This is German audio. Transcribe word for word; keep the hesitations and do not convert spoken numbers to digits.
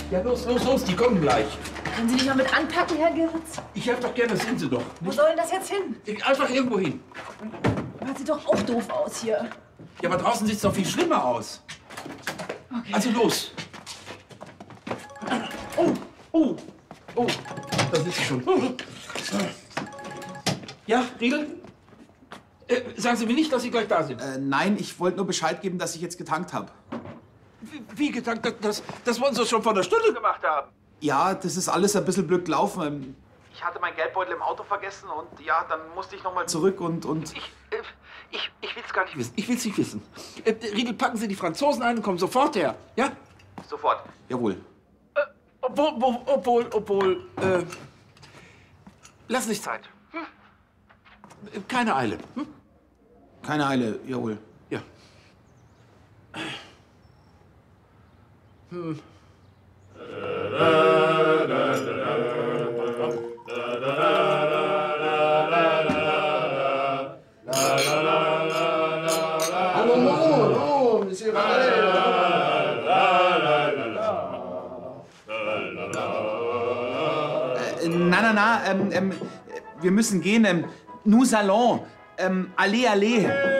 Ja, los, los, los, die kommen gleich. Können Sie nicht mal mit anpacken, Herr Geritz? Ich helfe doch gerne, das sind Sie doch. Wo soll denn das jetzt hin? Einfach irgendwo hin. Das sieht doch auch doof aus hier. Ja, aber draußen sieht es doch viel schlimmer aus. Okay. Also los. Oh, oh, oh, da sind Sie schon. Ja, Riegel? Äh, sagen Sie mir nicht, dass Sie gleich da sind. Äh, nein, ich wollte nur Bescheid geben, dass ich jetzt getankt habe. Wie, wie gedankt, das, das, das wollen Sie schon vor einer Stunde gemacht haben. Ja, das ist alles ein bisschen blöd gelaufen. Ich hatte meinen Geldbeutel im Auto vergessen und ja, dann musste ich noch mal zurück und... und Ich, äh, ich, ich will es gar nicht wissen. Ich will es nicht wissen. Äh, Riegel, packen Sie die Franzosen ein und kommen sofort her. Ja? Sofort. Jawohl. Äh, obwohl, obwohl, obwohl, obwohl, äh, lass nicht Zeit. Hm? Keine Eile. Hm? Keine Eile, jawohl. Ja. Hm. Hallo, hallo, Monsieur Varel. Äh, na, na, na, ähm, ähm, wir müssen gehen. Ähm, nous allons. Ähm, allez, allez.